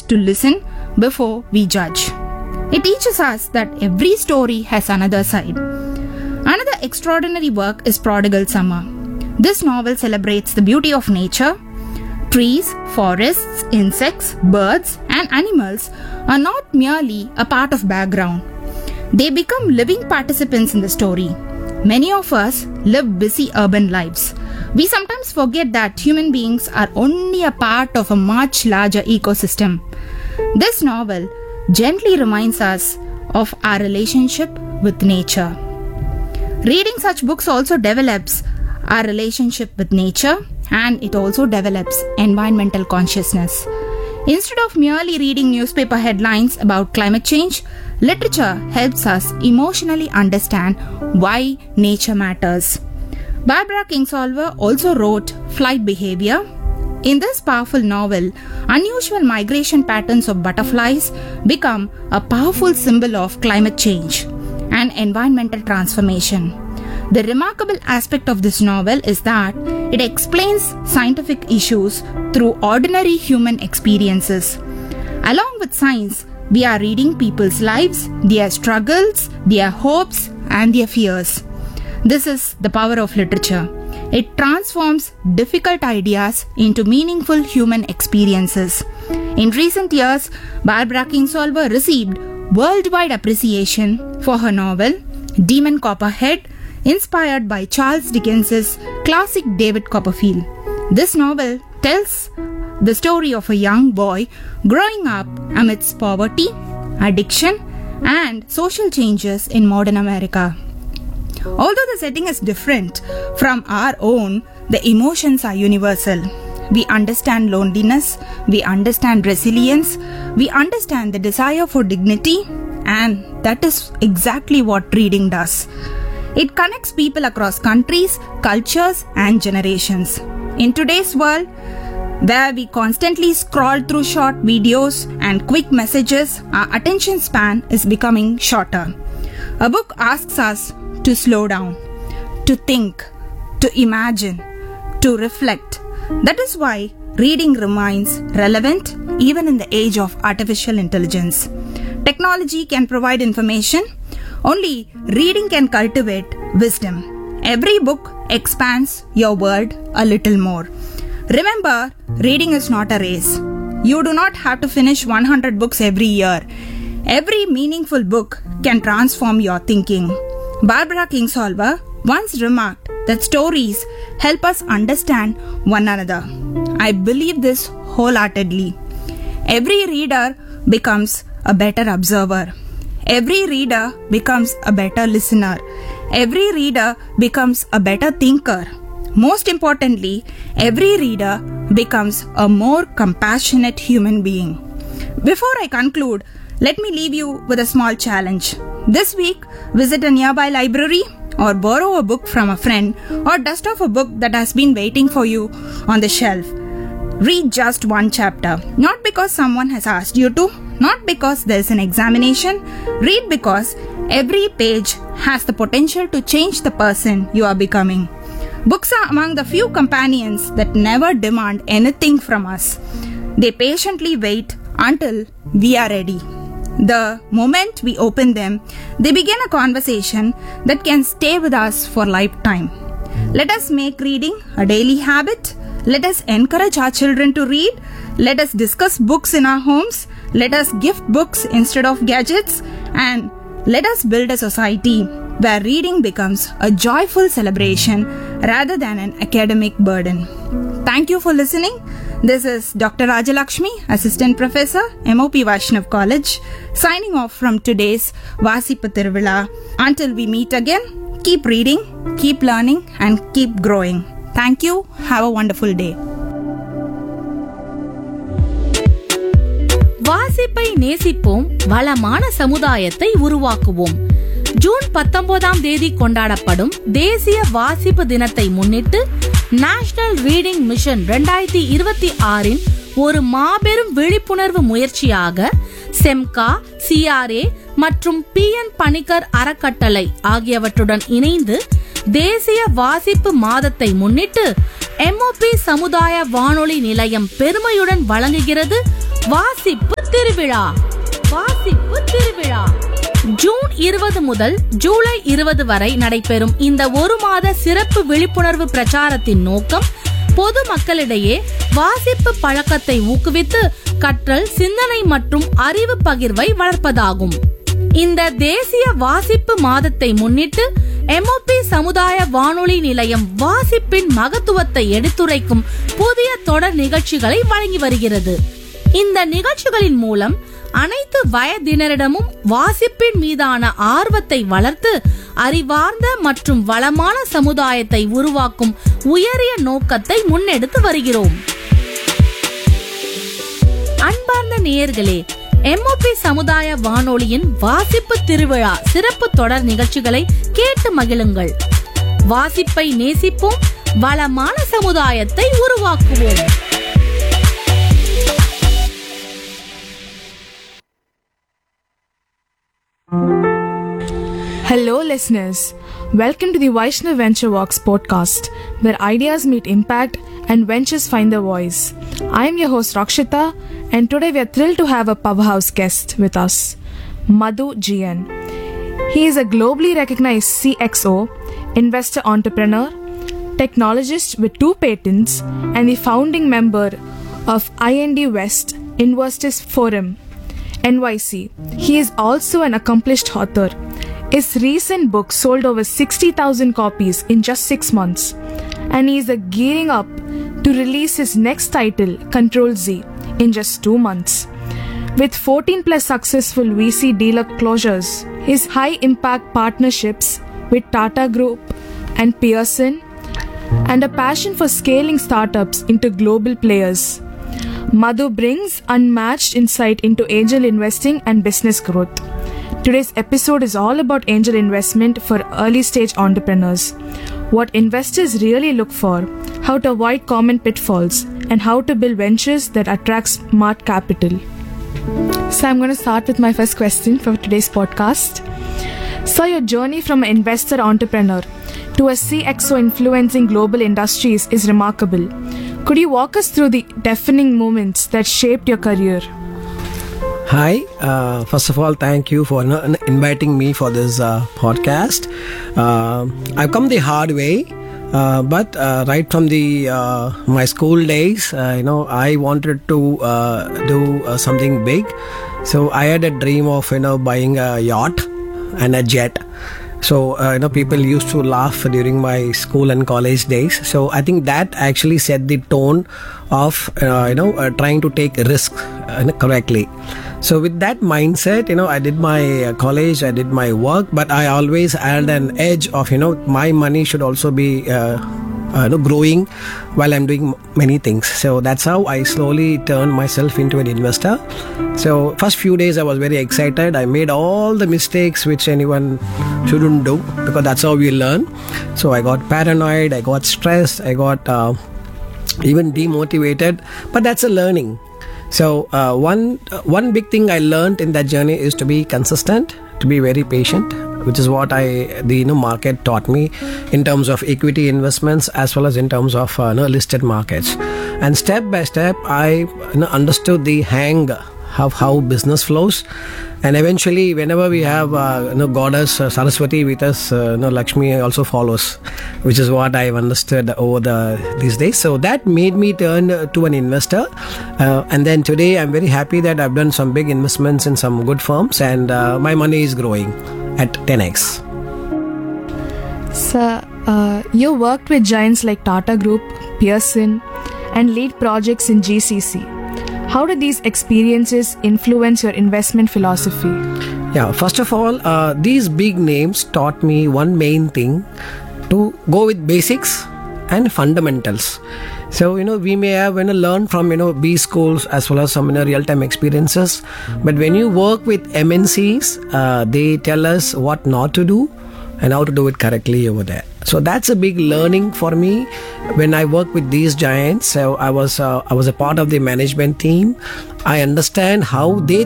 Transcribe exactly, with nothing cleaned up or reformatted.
to listen before we judge. It teaches us that every story has another side. Another extraordinary work is Prodigal Summer. This novel celebrates the beauty of nature. Trees, forests, insects, birds, and animals are not merely a part of background. They become living participants in the story. Many of us live busy urban lives. We sometimes forget that human beings are only a part of a much larger ecosystem. This novel gently reminds us of our relationship with nature. Reading such books also develops our relationship with nature, and it also develops environmental consciousness. Instead of merely reading newspaper headlines about climate change, literature helps us emotionally understand why nature matters. Barbara Kingsolver also wrote Flight Behavior. In this powerful novel, unusual migration patterns of butterflies become a powerful symbol of climate change and environmental transformation. The remarkable aspect of this novel is that it explains scientific issues through ordinary human experiences. Along with science, we are reading people's lives, their struggles, their hopes, and their fears. This is the power of literature. It transforms difficult ideas into meaningful human experiences. In recent years, Barbara Kingsolver received worldwide appreciation for her novel, Demon Copperhead, inspired by Charles Dickens's classic David Copperfield. This novel tells the story of a young boy growing up amidst poverty, addiction, and social changes in modern America. Although the setting is different from our own, the emotions are universal. We understand loneliness, we understand resilience, we understand the desire for dignity, and that is exactly what reading does. It connects people across countries, cultures, and generations. In today's world, where we constantly scroll through short videos and quick messages, our attention span is becoming shorter. A book asks us to slow down, to think, to imagine, to reflect. That is why reading remains relevant even in the age of artificial intelligence. Technology can provide information. Only reading can cultivate wisdom. Every book expands your world a little more. Remember, reading is not a race. You do not have to finish one hundred books every year. Every meaningful book can transform your thinking. Barbara Kingsolver once remarked that stories help us understand one another. I believe this wholeheartedly. Every reader becomes a better observer. Every reader becomes a better listener. Every reader becomes a better thinker. Most importantly, every reader becomes a more compassionate human being. Before I conclude, let me leave you with a small challenge. This week, visit a nearby library or borrow a book from a friend or dust off a book that has been waiting for you on the shelf. Read just one chapter, not because someone has asked you to, not because there is an examination. Read because every page has the potential to change the person you are becoming. Books are among the few companions that never demand anything from us. They patiently wait until we are ready. The moment we open them, they begin a conversation that can stay with us for a lifetime. Let us make reading a daily habit. Let us encourage our children to read. Let us discuss books in our homes. Let us gift books instead of gadgets. And let us build a society where reading becomes a joyful celebration rather than an academic burden. Thank you for listening. This is Doctor Rajalakshmi, Assistant Professor, M O P Vaishnav College, signing off from today's Vasipu Thiruvizha. Until we meet again, keep reading, keep learning, and keep growing. Thank you. Have a wonderful day. வாசிப்பை நேசிப்போம், வளமான சமுதாயத்தை உருவாக்குவோம். June பத்தொன்பதாம் தேதி கொண்டாடப்படும் தேசிய வாசிப்பு தினத்தை முன்னிட்டு நேஷனல் ரீடிங் மிஷன் இரண்டாயிரத்தி இருபத்தி ஆறின் ஒரு மாபெரும் விழிப்புணர்வு முயற்சியாக செம்கா, சிஆர்ஏ மற்றும் பி என் பணிக்கர் அறக்கட்டளை ஆகியவற்றுடன் இணைந்து தேசிய வாசிப்பு மாதத்தை முன்னிட்டு எம் ஓ பி சமுதாய வானொலி நிலையம் பெருமையுடன் வழங்குகிறது வாசிப்பு திருவிழா. வாசிப்பு திருவிழா ஜூன் இருபது முதல் ஜூலை இருபது வரை நடைபெறும் இந்த ஒரு மாத சிறப்பு விழிப்புணர்வு பிரச்சாரத்தின் நோக்கம் பொது மக்களிடையே வாசிப்பு பழக்கத்தை ஊக்குவித்து கற்றல், சிந்தனை மற்றும் அறிவு பகிர்வை வளர்ப்பதாகும். இந்த தேசிய வாசிப்பு மாதத்தை முன்னிட்டு எம்ஓபி சமுதாய வானொலி நிலையம் வாசிப்பின் மகத்துவத்தை எடுத்துரைக்கும் புதிய தொடர் நிகழ்ச்சிகளை வழங்கி வருகிறது. இந்த நிகழ்ச்சிகளின் மூலம் அனைத்து வயதினரிடமும் வாசிப்பின் மீதான ஆர்வத்தை வளர்த்து அறிவார்ந்த மற்றும் வளமான சமுதாயத்தை உருவாக்கும் உயரிய நோக்கத்தை முன்னெடுத்து வருகிறோம். அன்பார்ந்த நேயர்களே, எம்ஓபி சமுதாய வானொலியின் வாசிப்பு திருவிழா சிறப்பு தொடர் நிகழ்ச்சிகளை கேட்டு மகிழுங்கள். வாசிப்பை நேசிப்போம், வளமான சமுதாயத்தை உருவாக்குவோம். Hello listeners, welcome to the Vaishnav Venture Walks podcast, where ideas meet impact and ventures find their voice. I am your host Rakshita, and today we are thrilled to have a powerhouse guest with us, Madhu G N. He is a globally recognized C X O, investor entrepreneur, technologist with two patents, and the founding member of I N D West Investors Forum, N Y C. He is also an accomplished author. His recent book sold over sixty thousand copies in just six months, and he is uh, gearing up to release his next title, Control Z, in just two months. With fourteen plus successful V C dealer closures, his high-impact partnerships with Tata Group and Pearson, and a passion for scaling startups into global players, Madhu brings unmatched insight into angel investing and business growth. Today's episode is all about angel investment for early-stage entrepreneurs, what investors really look for, how to avoid common pitfalls, and how to build ventures that attract smart capital. So I'm going to start with my first question for today's podcast. So your journey from an investor entrepreneur to a C X O influencing global industries is remarkable. Could you walk us through the defining moments that shaped your career? Hi, uh, first of all, thank you for uh, inviting me for this uh, podcast. Uh, I've come the hard way, uh, but uh, right from the uh, my school days, uh, you know, I wanted to uh, do uh, something big. So I had a dream of, you know, buying a yacht and a jet. So, uh, you know, people used to laugh during my school and college days. So I think that actually set the tone of, uh, you know, uh, trying to take risks uh, correctly. So with that mindset, you know, I did my uh, college, I did my work, but I always had an edge of, you know, my money should also be uh, uh, you know, growing while I'm doing many things. So that's how I slowly turned myself into an investor. So first few days I was very excited. I made all the mistakes which anyone shouldn't do, because that's how we learn. So I got paranoid, I got stressed, I got uh, even demotivated, but that's a learning. So uh, one uh, one big thing I learned in that journey is to be consistent, to be very patient, which is what I the you know, market taught me in terms of equity investments as well as in terms of uh, you know, listed markets. And step by step, I you know, understood the hang of how business flows. And eventually, whenever we have uh, you know, goddess uh, Saraswati with us, uh, you know, Lakshmi also follows, which is what I've understood over the these days. So that made me turn uh, to an investor. Uh, and then today, I'm very happy that I've done some big investments in some good firms, and uh, my money is growing at ten x. So, uh, you worked with giants like Tata Group, Pearson, and lead projects in G C C. How did these experiences influence your investment philosophy? Yeah, first of all, uh, these big names taught me one main thing: to go with basics and fundamentals. So, you know, we may have, you know, learned from, you know, B schools as well as some, you know, real-time experiences. But when you work with M N Cs, uh, they tell us what not to do and how to do it correctly over there. So that's a big learning for me when I work with these giants. So I was uh, I was a part of the management team. I understand how they